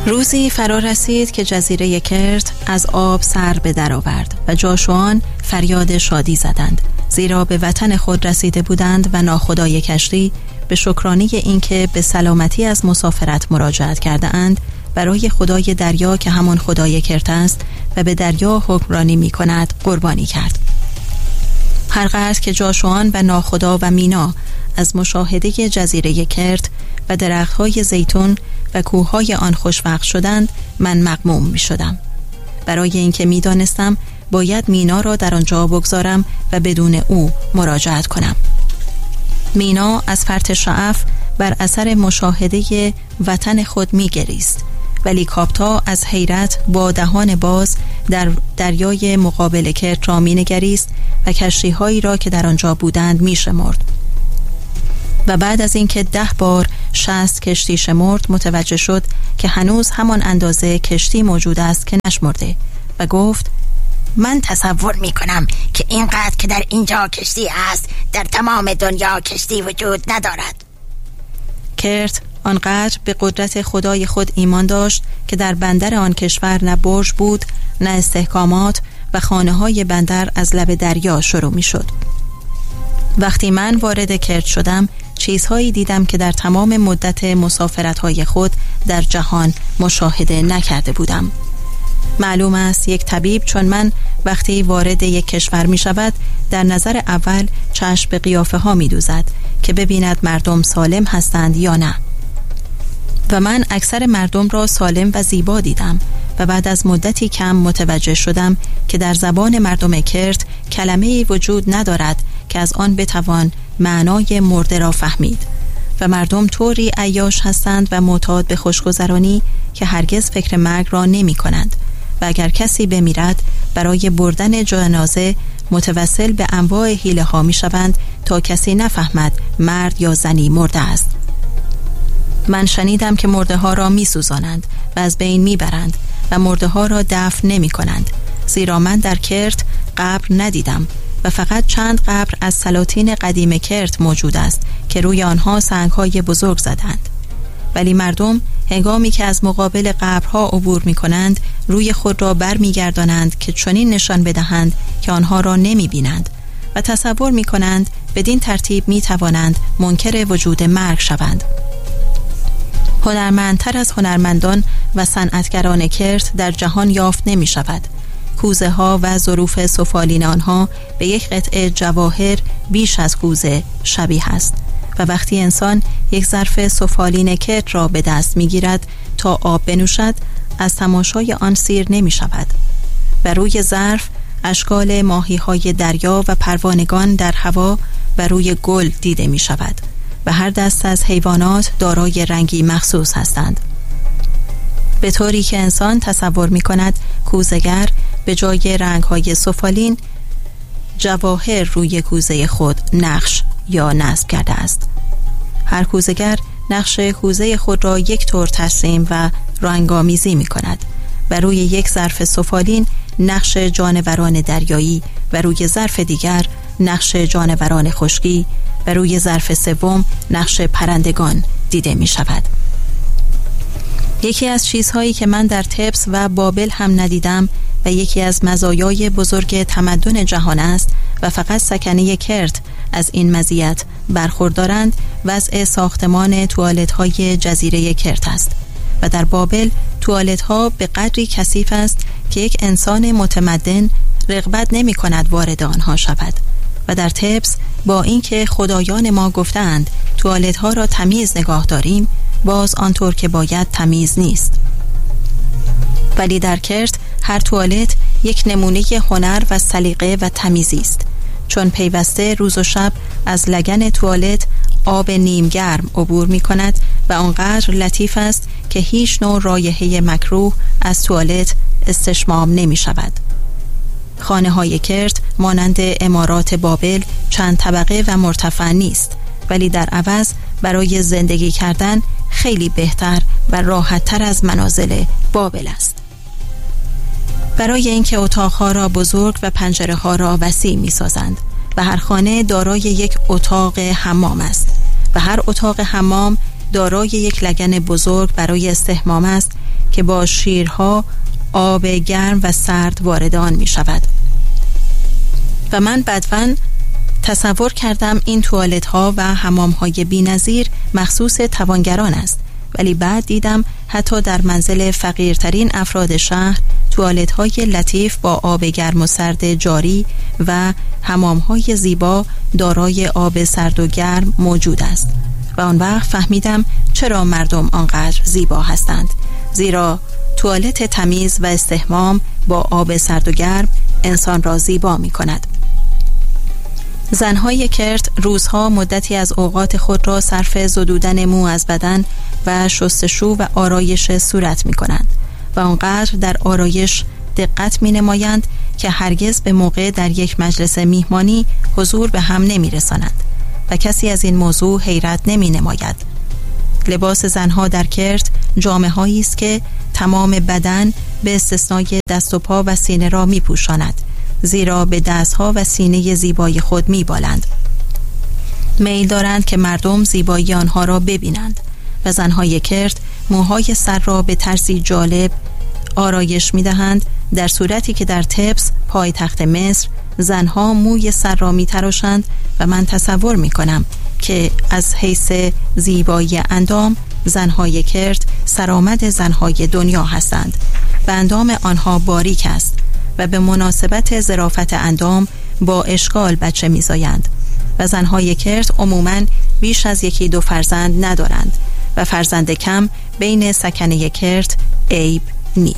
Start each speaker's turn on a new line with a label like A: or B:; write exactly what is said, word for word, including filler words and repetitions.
A: روزی فرا رسید که جزیره کرت از آب سر به در آورد و جاشوان فریاد شادی زدند، زیرا به وطن خود رسیده بودند و ناخدای کشتی به شکرانه اینکه به سلامتی از مسافرت مراجعت کرده اند برای خدای دریا که همان خدای کرت است و به دریا حکمرانی می کند قربانی کرد. هرقدر که جاشوان و ناخدا و مینا از مشاهده جزیره کرت و درختهای زیتون و کوههای آن خوشوقت شدند، من مغموم می شدم، برای اینکه می دانستم باید مینا را در آنجا بگذارم و بدون او مراجعت کنم. مینا از فرط شعف بر اثر مشاهده وطن خود می گریست، ولی کاپتا از حیرت با دهان باز در دریای مقابل کرت را می نگریست و کشتی هایی را که در آنجا بودند می شمرد. و بعد از اینکه ده بار شصت کشتی شمرد متوجه شد که هنوز همان اندازه کشتی موجود است که نشمرده و گفت:
B: من تصور می کنم که اینقدر که در اینجا کشتی هست در تمام دنیا کشتی وجود ندارد.
A: کرت آنقدر به قدرت خدای خود ایمان داشت که در بندر آن کشور نه برج بود نه استحکامات و خانه های بندر از لب دریا شروع می شد. وقتی من وارد کرت شدم چیزهایی دیدم که در تمام مدت مسافرت‌های خود در جهان مشاهده نکرده بودم. معلوم است یک طبیب چون من وقتی وارد یک کشور می شود در نظر اول چشم به قیافه ها می دوزد که ببیند مردم سالم هستند یا نه، و من اکثر مردم را سالم و زیبا دیدم و بعد از مدتی کم متوجه شدم که در زبان مردم کرت کلمه‌ای وجود ندارد که از آن بتوان معنای مرده را فهمید و مردم طوری عیاش هستند و معتاد به خوشگذرانی که هرگز فکر مرگ را نمی کنند و اگر کسی بمیرد برای بردن جنازه متوسل به انواع حیله ها می شوند تا کسی نفهمد مرد یا زنی مرده است. من شنیدم که مرده ها را می سوزانند و از بین می برند و مرده ها را دفن نمی کنند، زیرا من در کرت قبر ندیدم و فقط چند قبر از سلاطین قدیم کرت موجود است که روی آنها سنگ‌های بزرگ زدند، ولی مردم هنگامی که از مقابل قبرها عبور می کنند روی خود را بر می گردانند که چنین نشان بدهند که آنها را نمی بینند و تصور می کنند بدین ترتیب می توانند منکر وجود مرگ شوند. هنرمندتر از هنرمندان و صنعتگران کرت در جهان یافت نمی شود. کوزه ها و ظروف سفالین آنها به یک قطعه جواهر بیش از کوزه شبیه است و وقتی انسان یک ظرف سفالین کرت را به دست می گیرد تا آب بنوشد از تماشای آن سیر نمی شود و روی ظرف اشکال ماهی های دریا و پروانگان در هوا و روی گل دیده می شود و هر دست از حیوانات دارای رنگی مخصوص هستند، به طوری که انسان تصور می کند کوزه‌گر به جای رنگ‌های سفالین جواهر روی کوزه خود نقش یا نصب کرده است. هر کوزه‌گر نقش کوزه خود را یک طور ترسیم و رنگامیزی می کند و روی یک ظرف سفالین نقش جانوران دریایی و روی ظرف دیگر نقش جانوران خشکی و روی ظرف سوم نقش پرندگان دیده می شود. یکی از چیزهایی که من در تبس و بابل هم ندیدم و یکی از مزایای بزرگ تمدن جهان است و فقط سکنه کرت از این مزیت برخوردارند، وضع ساختمان توالت های جزیره کرت است و در بابل توالت ها به قدری کثیف است که یک انسان متمدن رغبت نمی کند وارد آنها شود و در تبس با اینکه خدایان ما گفتند توالت ها را تمیز نگاه داریم، باز آنطور که باید تمیز نیست. ولی در کرت هر توالت یک نمونه هنر و سلیقه و تمیزی است، چون پیوسته روز و شب از لگن توالت آب نیم گرم عبور می کند و آنقدر لطیف است که هیچ نوع رایحه مکروه از توالت استشمام نمی شود. خانه های کرت مانند عمارات بابل چند طبقه و مرتفع نیست، ولی در عوض برای زندگی کردن خیلی بهتر و راحت‌تر از منازل بابل است. برای اینکه اتاقها را بزرگ و پنجره ها را وسیع می سازند و هر خانه دارای یک اتاق حمام است و هر اتاق حمام دارای یک لگن بزرگ برای استحمام است که با شیرها آب گرم و سرد وارد آن می شود. و من بدون تصور کردم این توالت ها و حمام های بی نظیر مخصوص توانگران است، ولی بعد دیدم حتی در منزل فقیرترین افراد شهر توالت های لطیف با آب گرم و سرد جاری و حمام های زیبا دارای آب سرد و گرم موجود است. و آن وقت فهمیدم چرا مردم آنقدر زیبا هستند، زیرا توالت تمیز و استحمام با آب سرد و گرم انسان را زیبا می کند. زنهای کرت روزها مدتی از اوقات خود را صرف زدودن مو از بدن و شستشو و آرایش صورت می کنند و آنقدر در آرایش دقت می نمایند که هرگز به موقع در یک مجلس میهمانی حضور به هم نمی رسانند و کسی از این موضوع حیرت نمی نماید. لباس زنها در کرت جامه هایی است که تمام بدن به استثنای دست و پا و سینه را می پوشاند، زیرا به دستها و سینه زیبای خود می بالند. میل دارند که مردم زیبایی آنها را ببینند و زنهای کرت موهای سر را به طرزی جالب آرایش می دهند، در صورتی که در تبس پایتخت مصر زنها موی سر را می تراشند و من تصور می کنم که از حیث زیبایی اندام زنهای کرت سرآمد زنهای دنیا هستند و اندام آنها باریک است و به مناسبت ظرافت اندام با اشکال بچه می‌زایند و زنهای کرت عموماً بیش از یکی دو فرزند ندارند و فرزند کم بین سکنه کرت عیب